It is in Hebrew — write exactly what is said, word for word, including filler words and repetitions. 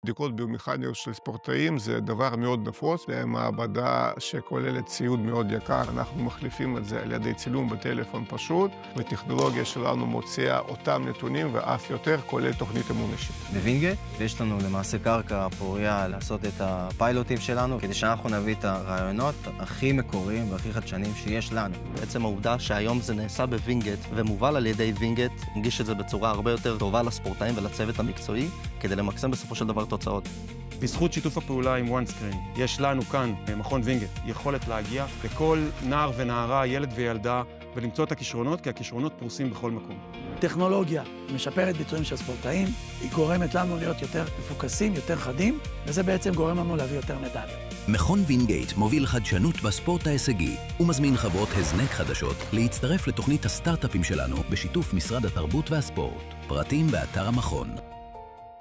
בדיקות ביומכניות של ספורטאים זה דבר מאוד נפוץ, זה מעבדה שכוללת ציוד מאוד יקר, אנחנו מחליפים את זה על ידי צילום בטלפון פשוט, וטכנולוגיה שלנו מוציאה אותם נתונים ואף יותר, כולל תוכנית אימון אישית. בווינגייט יש לנו למעשה קרקע פוריה לעשות את הפיילוטים שלנו, כדי שאנחנו נביא את הרעיונות הכי מקוריים והכי חדשניים שיש לנו. בעצם העובדה שהיום זה נעשה בווינגייט ומובל על ידי ווינגייט, נגיש את זה בצורה הרבה יותר טובה לספורטאים ולצוות המקצועי, כדי למקסם בסופו של דבר תוצאות. בזכות שיתוף הפעולה עם OneScreen, יש לנו כאן, במכון וינגייט, יכולת להגיע לכל נער ונערה, ילד וילדה, ולמצוא את הכישרונות, כי הכישרונות פרוסים בכל מקום. טכנולוגיה משפרת ביצועים של ספורטאים, היא גורמת לנו להיות יותר מפוקסים, יותר חדים, וזה בעצם גורם לנו להביא יותר מדליות. מכון וינגייט מוביל חדשנות בספורט ההישגי, ומזמין חברות הזנק חדשות להצטרף לתוכנית הסטארט-אפים שלנו בשיתוף משרד התרבות והספורט. פרטים באתר המכון.